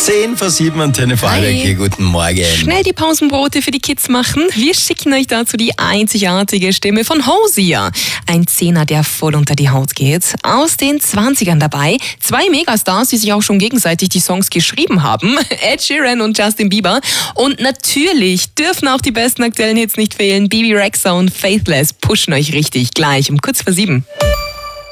10:07 Antenne Vorarlberg. Guten Morgen. Schnell die Pausenbrote für die Kids machen. Wir schicken euch dazu die einzigartige Stimme von Hosier. Ein Zehner, der voll unter die Haut geht. Aus den 20ern dabei. 2 Megastars, die sich auch schon gegenseitig die Songs geschrieben haben. Ed Sheeran und Justin Bieber. Und natürlich dürfen auch die besten aktuellen Hits nicht fehlen. Bibi Rexha und Faithless pushen euch richtig gleich um kurz vor 7.